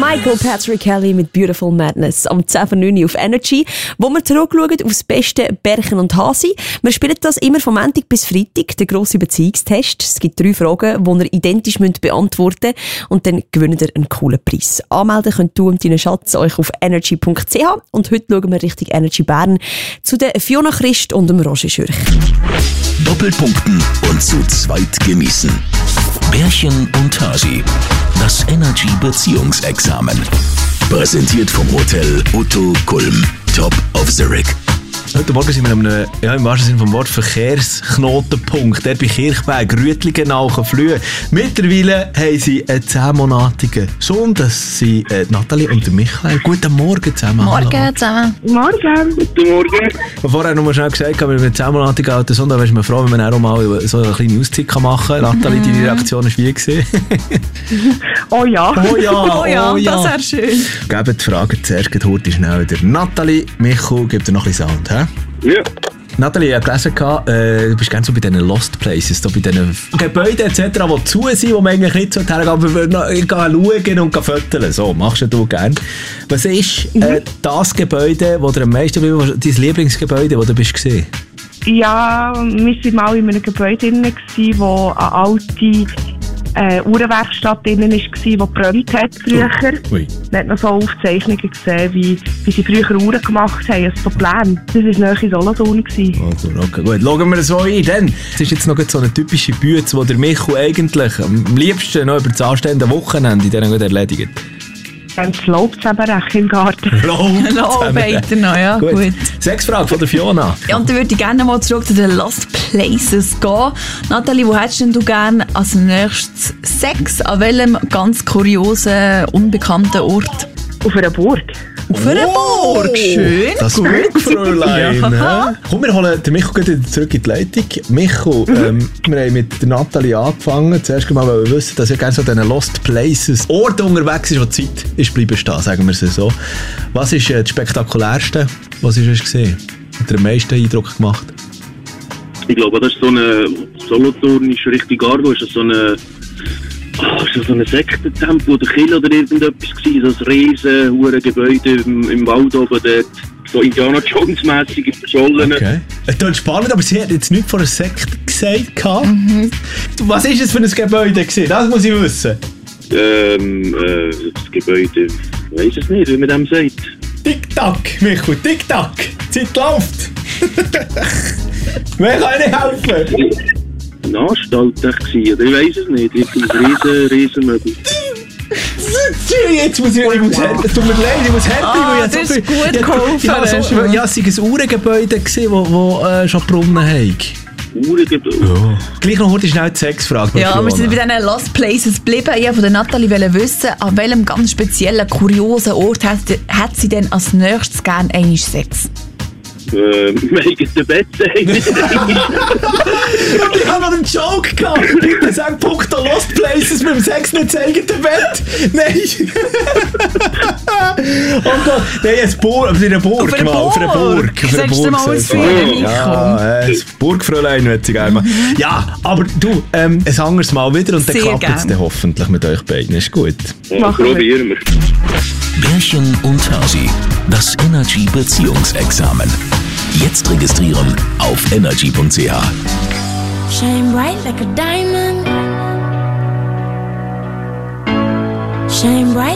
Michael Patrick Kelly mit Beautiful Madness am 10:09 auf Energy, wo wir zurückschauen auf das beste Berchen und Hasi. Wir spielen das immer von Montag bis Freitag, der grosse Beziehungstest. Es gibt 3 Fragen, die ihr identisch beantworten müsst und dann gewinnt ihr einen coolen Preis. Anmelden könnt du und deinen Schatz euch auf energy.ch und heute schauen wir Richtung Energy Bern zu der Fiona Christ und dem Roger Schürch. Doppelpunkten und zu zweit genießen. Bärchen und Hasi. Das Energy Beziehungsexamen. Präsentiert vom Hotel Otto Kulm. Top of the Rig. Heute Morgen sind wir an einem, im wahrsten Sinne vom Wort, Verkehrsknotenpunkt. Der bei Kirchberg, Rütligenau, Flühe. Mittlerweile haben sie einen 10-monatigen Sohn. Das sind Nathalie und Michael. Guten Morgen zusammen. Morgen zusammen. Morgen. Guten Morgen. Vorher noch mal schnell gesagt, wir mit einem 10-monatigen alten Sohn, da wäre man froh, wenn man auch mal so eine kleine Auszeit machen kann. Nathalie, deine Reaktion war wie gewesen? Oh ja. Oh ja, Oh ja, das wäre schön. Gebt die Fragen zuerst, heute schnell wieder. Nathalie, Michael, gebt dir noch ein bisschen Sound, hä? Ja. Nathalie, ich habe gelesen, du bist gerne so bei diesen Lost Places, so bei diesen Gebäuden etc., die zu sind, wo man eigentlich nicht so hergehen, aber wir schauen und fotografieren. So, machst du gerne. Was ist das Gebäude, das dir am meisten bleibt, dein Lieblingsgebäude, das du bist? Ja, wir waren mal in einem Gebäude drin, wo eine alte Uhrenwerkstatt drin war, die gebrannt hat früher. Ui. Man hat noch so Aufzeichnungen gesehen, wie sie früher Uhren gemacht haben, also so Pläne. Das war nahe in Solothurn. Also, okay, gut, schauen wir so ein. Dann, es ist jetzt noch so eine typische Bütze, die der Michael eigentlich am liebsten noch über das anstehende Wochenende in denen erledigt. Dann das Laub zusammenrechen im Garten. Hallo, weiter noch, ja, gut. 6 Fragen von der Fiona. Ja, und dann würde ich gerne mal zurück zu den Lost Places gehen. Nathalie, wo hättest denn du gerne als nächstes Sex? An welchem ganz kuriosen, unbekannten Ort? Auf einer Burg. Auf einer Burg, schön. Das ist gut, Fräulein. Ja. Komm, wir holen den Michael wieder zurück in die Leitung. Michael, wir haben mit der Nathalie angefangen. Zuerst mal wollen wir wissen, dass ihr gerne so diesen Lost Places Orte unterwegs ist, wo die Zeit ist bleiben stehen, sagen wir es so. Was ist das Spektakulärste, was du gesehen hast? Hat dir am meisten Eindruck gemacht? Ich glaube, das ist so eine Solothurnische Richtung Argo, ist das so eine... ist das so ein Sektentempel oder Kirche oder irgendetwas gewesen? So ein riesen Gebäude im Wald oben dort. So Indiana Jones-mässige Verschollene. Okay. Das ist spannend, aber sie hat jetzt nicht von einer Sekte gesagt. Was war es für ein Gebäude gewesen? Das muss ich wissen. Das Gebäude, ich weiss es nicht, wie man dem sagt. Tick-Tack, Michael, Tick-Tack. Die Zeit läuft. Wer kann nicht helfen? Eine Anstalt, oder ich weiss es nicht. Riesen Möbel. Jetzt muss ich tut mir leid, ich muss härter. Das ist gut geholfen. Ja, es war ein Uhrengebäude, das schon Brunnen hat. Uhrengebäude? Ja. Gleich noch heute schnell die Sexfrage. Ja, wir sind bei diesen Lost Places geblieben. Ich wollte von der Nathalie wissen, an welchem ganz speziellen, kuriosen Ort hat sie denn als nächstes gerne einmal Sex? Wegen Bett eigentlich. Ich habe noch einen Joke gehabt. Bitte sag punkto Lost Places mit dem Sex nicht das eigene Bett. Nein. Oh Gott. Nein, auf einer Burg. Auf einer Burg. Sagst du mal ausführen, ja, das Burgfräulein würde ich gerne machen. Ja, aber du, ein anderes Mal wieder und dann klappt es dann hoffentlich mit euch beiden. Ist gut. Ja, probieren wir. Bärchen und Hasi. Das Energy Beziehungsexamen. Jetzt registrieren auf energy.ch. Shine bright like a diamond. Shine bright